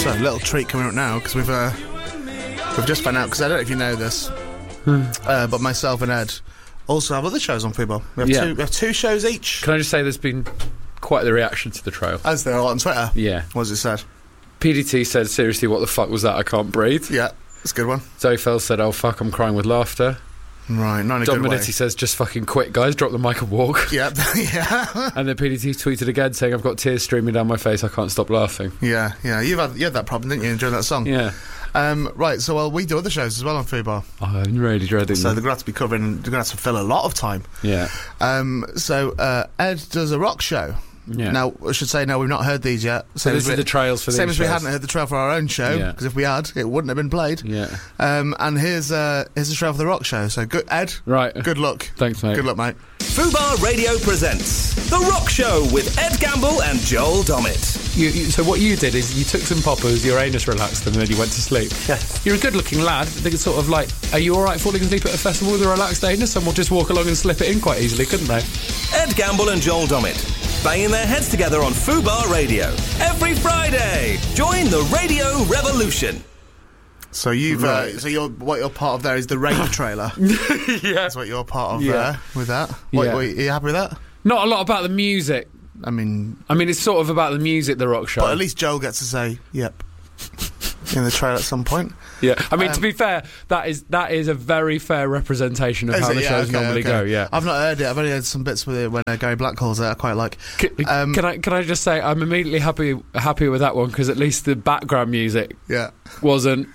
So, a little treat coming up now, because we've just found out, because I don't know if you know this, but myself and Ed also have other shows on Fubar. We have two shows each. Can I just say there's been quite the reaction to the trail? As there are on Twitter. Yeah. What has it said? PDT said, seriously, what the fuck was that? I can't breathe. Yeah, it's a good one. Zoe Fells said, oh fuck, I'm crying with laughter. Right, not in a John good way. Minetti says, just fucking quit, guys, drop the mic and walk. Yep, yeah. And then PDT tweeted again saying, I've got tears streaming down my face, I can't stop laughing. Yeah. You had that problem, didn't you, during that song? Yeah. Right, so we do other shows as well on Fubar. Oh, I'm really dreading So them. they're going to have to be covering, they're going to have to fill a lot of time. Yeah. So Ed does a rock show. Yeah. Now, I should say, no, we've not heard these yet. So this is the trails for these Same as we shows. hadn't heard the trail for our own show, because if we had, it wouldn't have been played. Yeah. And here's the trail for the rock show. So, good, Ed. Right. Good luck. Thanks, mate. Good luck, mate. Fubar Radio presents The Rock Show with Ed Gamble and Joel Dommett. So what you did is you took some poppers, your anus relaxed them, and then you went to sleep. Yes. You're a good-looking lad. I think it's sort of like, are you all right falling asleep at a festival with a relaxed anus? Someone will just walk along and slip it in quite easily, couldn't they? Ed Gamble and Joel Dommett, banging their heads together on Fubar Radio every Friday. Join the Radio Revolution. So you're what you're part of there is the rave trailer. Yeah. That's what you're part of there with that. Are you happy with that? Not a lot about the music. I mean, it's sort of about the music, the rock show. but at least Joel gets to say, yep, in the trailer at some point. Yeah, to be fair, that is a very fair representation of how the shows normally go. Yeah, I've not heard it. I've only heard some bits with it when Gary Black calls it. I quite like. Can I just say I'm immediately happy with that one, because at least the background music wasn't.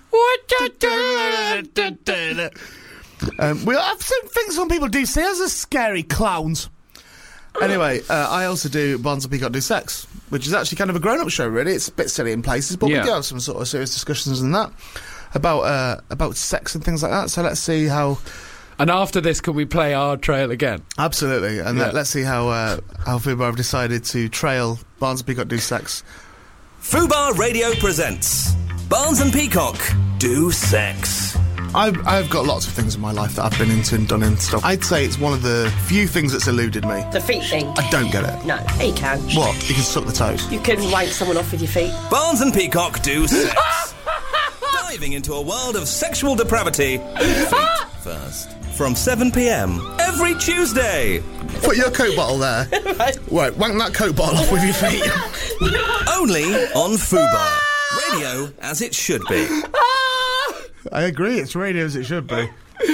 I've think some people do see us as scary clowns. Anyway, I also do Barnes and Peacock Do Sex, which is actually kind of a grown-up show, really. It's a bit silly in places, but we do have some sort of serious discussions and that about sex and things like that. So let's see how. And after this, can we play our trail again? Absolutely, and let's see how Fubar have decided to trail Barnes and Peacock Do Sex. Fubar Radio presents Barnes and Peacock Do Sex. I've got lots of things in my life that I've been into and done and stuff. I'd say it's one of the few things that's eluded me. The feet thing. I don't get it. No, you can. What? You can suck the toes. You can wank someone off with your feet. Barnes and Peacock Do Sex. Diving into a world of sexual depravity. Feet first. From 7 p.m. every Tuesday. Put your Coke bottle there. Right, wank that Coke bottle off with your feet. Only on Fubar. Radio as it should be. I agree, it's radio as it should be.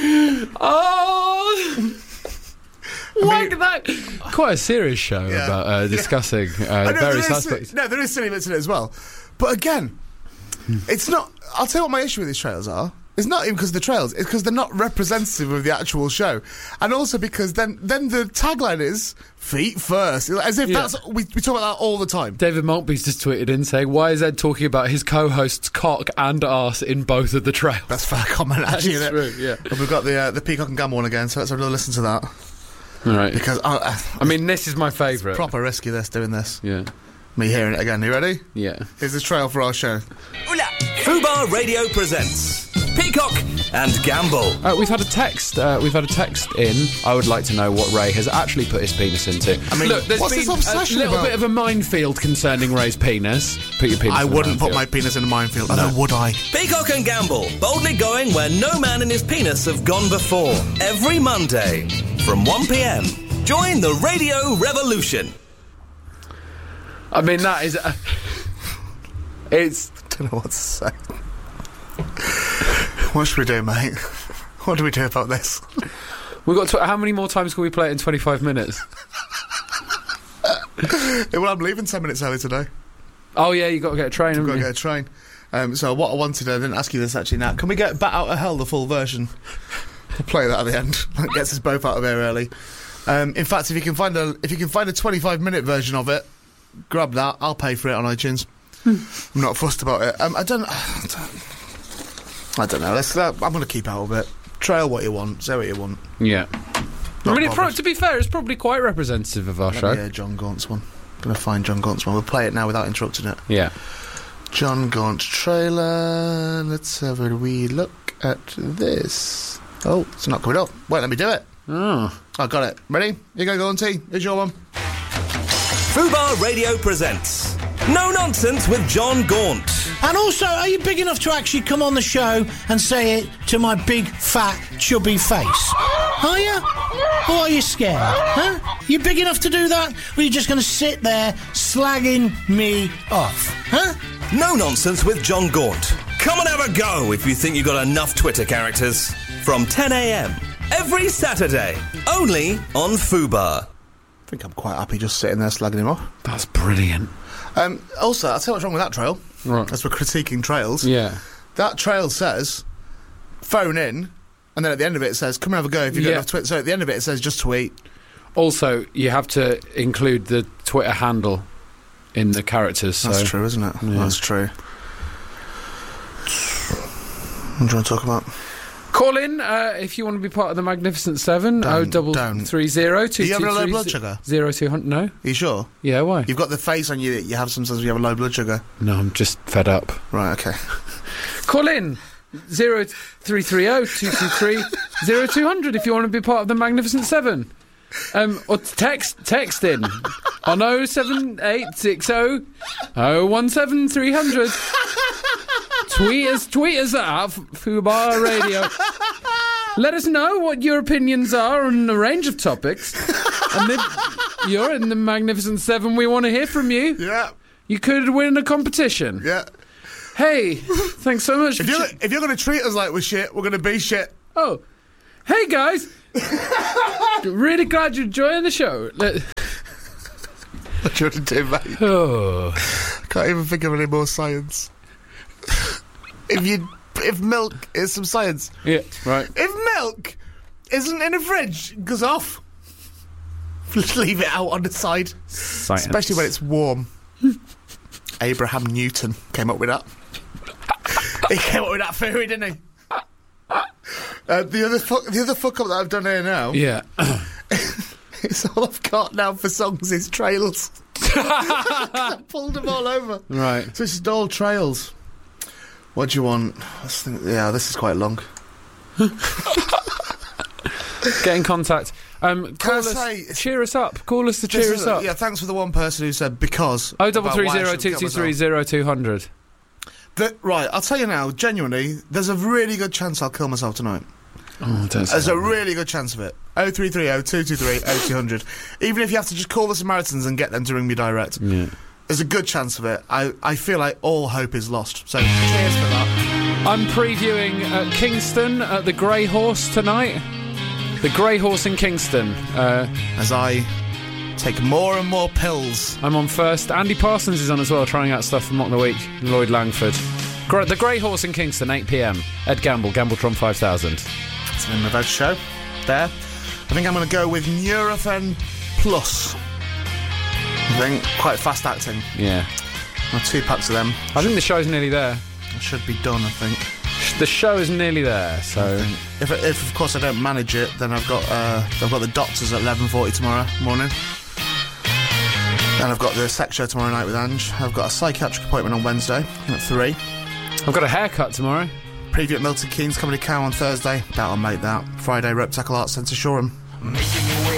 Quite a serious show about discussing very suspects. No, there is silly bits in it as well. But again, it's not. I'll tell you what my issue with these trails are. It's not even because of the trails, it's because they're not representative of the actual show. And also because then the tagline is feet first. As if that's we talk about that all the time. David Maltby's just tweeted in saying, why is Ed talking about his co-host's cock and arse in both of the trails? That's fair comment, actually. That's true, yeah. But we've got the Peacock and Gamble one again, so let's have a listen to that. All right. Because this is my favourite. Proper risky doing this. Yeah. Me hearing it again. Are you ready? Yeah. Here's the trail for our show. Fubar Radio presents Peacock and Gamble. We've had a text. In. I would like to know what Ray has actually put his penis into. I mean, look, there's what's been this obsession a little about? bit of a minefield concerning Ray's penis. Put your penis. I in the wouldn't put minefield. my penis in a minefield. No, would I? Peacock and Gamble, boldly going where no man and his penis have gone before. Every Monday from 1 p.m. Join the Radio Revolution. That is. It's. I don't know what to say. What should we do, mate? What do we do about this? We've got how many more times can we play it in 25 minutes? Well, I'm leaving 10 minutes early today. Oh yeah, you got to get a train. I've got to get a train. So what I wanted, I didn't ask you this actually. Now, can we get Bat Out of Hell, the full version? We'll play that at the end. That gets us both out of here early. In fact, if you can find a 25-minute version of it, grab that. I'll pay for it on iTunes. I'm not fussed about it. I don't know. I'm going to keep out of it. Trail what you want. Say what you want. Yeah. Not to be fair, it's probably quite representative of our show. Yeah, John Gaunt's one. Going to find John Gaunt's one. We'll play it now without interrupting it. Yeah. John Gaunt trailer. Let's have a wee look at this. Oh, it's not coming up. Wait, let me do it. Oh. I got it. Ready? You go, Gaunty. Here's your one. Fubar Radio presents No Nonsense with John Gaunt. And also, are you big enough to actually come on the show and say it to my big, fat, chubby face? Are you? Or are you scared? Huh? You big enough to do that? Or are you just going to sit there slagging me off? Huh? No Nonsense with John Gaunt. Come and have a go if you think you've got enough Twitter characters. From 10 a.m. every Saturday. Only on Fubar. I think I'm quite happy just sitting there slagging him off. That's brilliant. Also, I'll tell you what's wrong with that trail. Right. As we're critiquing trails. Yeah. That trail says, phone in, and then at the end of it says, come and have a go if you don't have Twitter. So at the end of it says, just tweet. Also, you have to include the Twitter handle in the characters. So. That's true, isn't it? Yeah. That's true. What do you want to talk about? Call in if you want to be part of the Magnificent Seven. Don't. 0330 Are you having a low blood sugar? 0200. No. Are you sure? Yeah, why? You've got the face on you that you have sometimes when you have a low blood sugar. No, I'm just fed up. Right, okay. Call in 0330 223 0200 if you want to be part of the Magnificent Seven. Or text in on 07860 017 300. Tweet us at Fubar Radio. Let us know what your opinions are on a range of topics. And if you're in the Magnificent Seven, we want to hear from you. Yeah. You could win a competition. Yeah. Hey, thanks so much. If you're going to treat us like we're shit, we're going to be shit. Oh, hey guys. Really glad you're enjoying the show. What do you want to do, mate? Oh. Can't even think of any more science. If milk is some science. Yeah, right. If milk isn't in a fridge, it goes off. Just leave it out on the side. Science. Especially when it's warm. Abraham Newton came up with that. He came up with that theory, didn't he? The other fuck up that I've done here now. Yeah. It's all I've got now for songs is trails. I pulled them all over. Right. So it's just all trails. What do you want? Yeah, this is quite long. Get in contact. Call us. Cheer us up. Call us to cheer us up. Yeah, thanks for the one person who said because. 0330 Right, I'll tell you now, genuinely, there's a really good chance I'll kill myself tonight. Oh, there's a really good chance of it. 0330 223 0200. Even if you have to just call the Samaritans and get them to ring me direct. Yeah. There's a good chance of it. I feel like all hope is lost. So, cheers for that. I'm previewing Kingston at the Grey Horse tonight. The Grey Horse in Kingston. As I take more and more pills. I'm on first. Andy Parsons is on as well, trying out stuff from Mock the Week. Lloyd Langford. The Grey Horse in Kingston, 8 p.m. Ed Gamble, Gambletron 5000. It's an Veg show. There. I think I'm going to go with Nurofen Plus. I think quite fast acting. Yeah. 2 packs of them. I think the show's nearly there. It should be done, I think. The show is nearly there, so if of course I don't manage it, then I've got the doctors at 11:40 tomorrow morning. Then I've got the sex show tomorrow night with Ange. I've got a psychiatric appointment on Wednesday at 3. I've got a haircut tomorrow. Preview at Milton Keynes Comedy Cow on Thursday. Doubt I'll make that. Friday, Rope Tackle Arts Centre Shoreham.